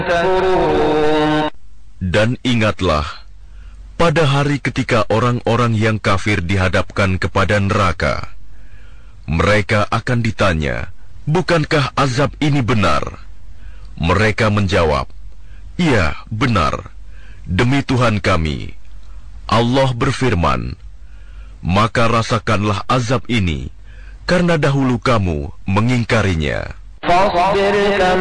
Dan ingatlah, pada hari ketika orang-orang yang kafir dihadapkan kepada neraka, mereka akan ditanya, bukankah azab ini benar? Mereka menjawab, iya, benar. Demi Tuhan kami. Allah berfirman, maka rasakanlah azab ini, karena dahulu kamu mengingkarinya.